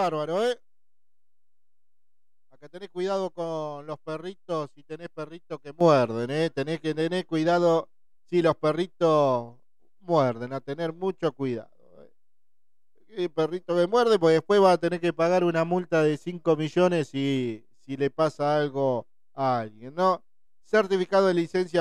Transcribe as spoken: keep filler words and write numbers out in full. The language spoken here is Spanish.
bárbaro, ¿eh? Acá tenés cuidado con los perritos, si tenés perritos que muerden, ¿eh? Tenés que tener cuidado si los perritos muerden, a tener mucho cuidado. ¿Eh? El perrito que muerde, pues después va a tener que pagar una multa de cinco millones si, si le pasa algo a alguien, ¿no? Certificado de licencia